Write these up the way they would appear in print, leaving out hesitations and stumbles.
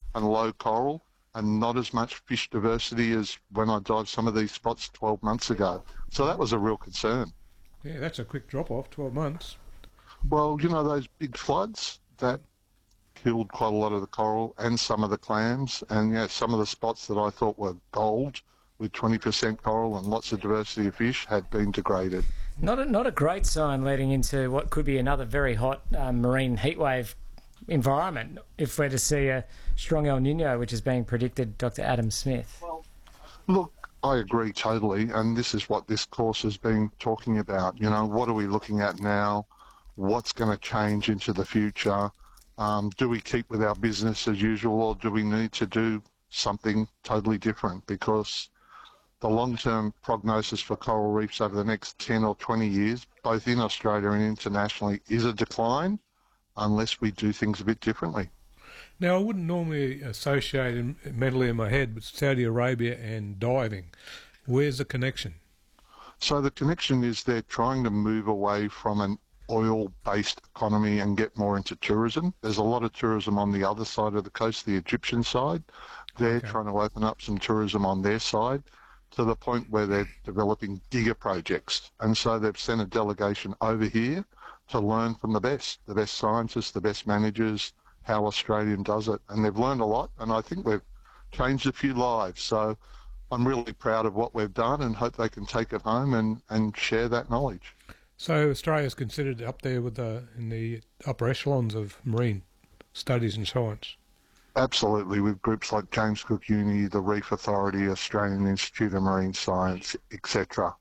and low coral and not as much fish diversity as when I dived some of these spots 12 months ago. So that was a real concern. Yeah, that's a quick drop-off, 12 months. Well, those big floods that killed quite a lot of the coral and some of the clams, and some of the spots that I thought were gold with 20% coral and lots of diversity of fish had been degraded. Not a great sign leading into what could be another very hot marine heatwave environment if we're to see a strong El Nino, which is being predicted, Dr. Adam Smith. Look, I agree totally, and this is what this course has been talking about. What are we looking at now? What's going to change into the future? Do we keep with our business as usual, or do we need to do something totally different? Because the long-term prognosis for coral reefs over the next 10 or 20 years, both in Australia and internationally, is a decline unless we do things a bit differently. Now, I wouldn't normally associate mentally in my head with Saudi Arabia and diving. Where's the connection? So the connection is they're trying to move away from an oil-based economy and get more into tourism. There's a lot of tourism on the other side of the coast, the Egyptian side. They're trying to open up some tourism on their side to the point where they're developing giga projects. And so they've sent a delegation over here to learn from the best scientists, the best managers, how Australian does it. And they've learned a lot, and I think we've changed a few lives. So I'm really proud of what we've done and hope they can take it home and share that knowledge. So Australia's considered up there with in the upper echelons of marine studies and science? Absolutely, with groups like James Cook Uni, the Reef Authority, Australian Institute of Marine Science, etc.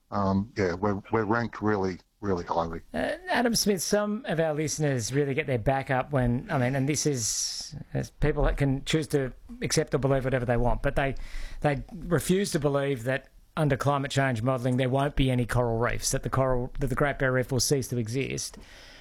We're ranked really, really highly. Adam Smith, some of our listeners really get their back up and this is, people that can choose to accept or believe whatever they want, but they refuse to believe that under climate change modelling there won't be any coral reefs, that the Great Barrier Reef will cease to exist.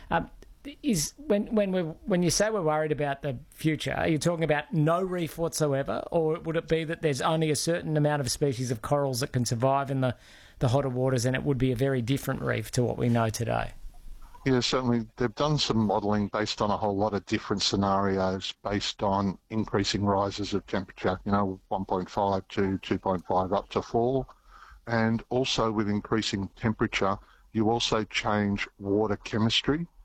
When you say we're worried about the future, are you talking about no reef whatsoever, or would it be that there's only a certain amount of species of corals that can survive in the hotter waters, and it would be a very different reef to what we know today? Yeah, certainly. They've done some modelling based on a whole lot of different scenarios based on increasing rises of temperature, 1.5 to 2.5 up to 4. And also with increasing temperature, you also change water chemistry.